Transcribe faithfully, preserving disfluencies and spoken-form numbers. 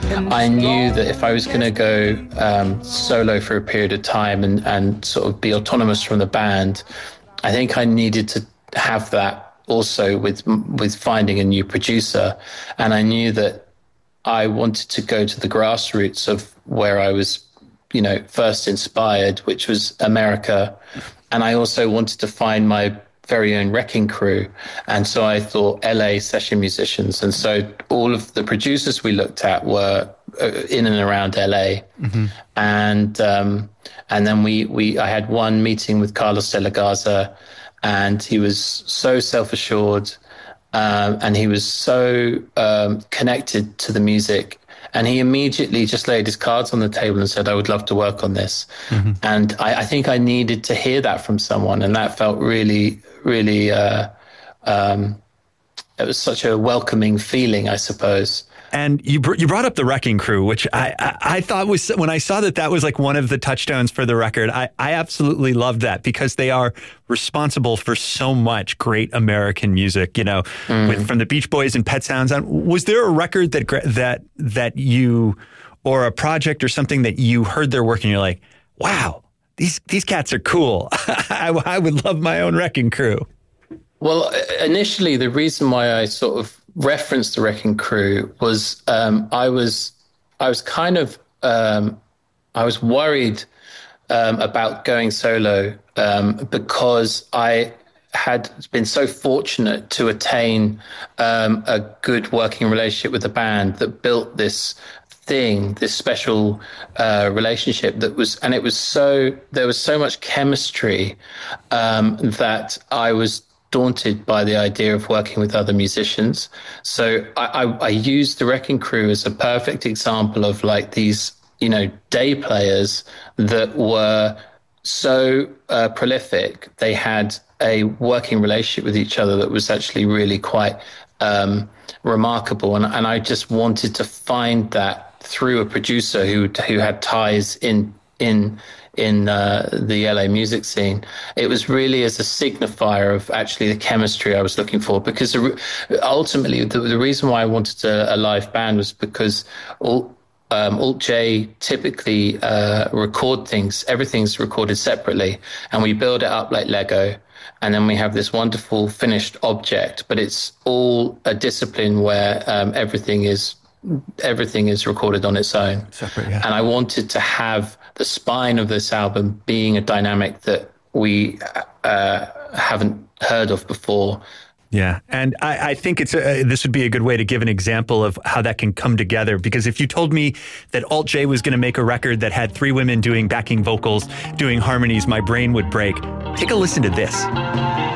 I knew that if I was going to go um, solo for a period of time and, and sort of be autonomous from the band, I think I needed to have that also with with finding a new producer. And I knew that I wanted to go to the grassroots of where I was, you know, first inspired, which was America. And I also wanted to find my very own Wrecking Crew. And so I thought L A session musicians. And so all of the producers we looked at were in and around L A. Mm-hmm. And um, and then we, we I had one meeting with Carlos de la Garza, and he was so self-assured, um, and he was so um, connected to the music. And he immediately just laid his cards on the table and said, I would love to work on this. Mm-hmm. And I, I think I needed to hear that from someone. And that felt really, really, uh, um, it was such a welcoming feeling, I suppose. And you br- you brought up the Wrecking Crew, which I, I, I thought was, when I saw that that was like one of the touchstones for the record, I, I absolutely loved that, because they are responsible for so much great American music, you know, mm. with, from the Beach Boys and Pet Sounds on. Was there a record that that that you, or a project or something that you heard their work and you're like, wow, these these cats are cool. I, I would love my own Wrecking Crew. Well, initially, the reason why I sort of referenced the Wrecking Crew was um, I was I was kind of um, I was worried um, about going solo um, because I had been so fortunate to attain um, a good working relationship with the band that built this thing, this special uh, relationship that was, and it was so, there was so much chemistry um, that I was daunted by the idea of working with other musicians. So I, I, I used the Wrecking Crew as a perfect example of like these, you know, day players that were so uh, prolific. They had a working relationship with each other that was actually really quite um, remarkable. And, and I just wanted to find that through a producer who who had ties in in in uh, the L A music scene. It was really as a signifier of actually the chemistry I was looking for, because ultimately the, the reason why I wanted a, a live band was because all Um, Alt J typically uh, record things. Everything's recorded separately, and we build it up like Lego, and then we have this wonderful finished object. But it's all a discipline where um, everything is everything is recorded on its own. Separate, yeah. And I wanted to have the spine of this album being a dynamic that we uh, haven't heard of before. Yeah. And I, I think it's a, this would be a good way to give an example of how that can come together. Because if you told me that Alt J was going to make a record that had three women doing backing vocals, doing harmonies, my brain would break. Take a listen to this.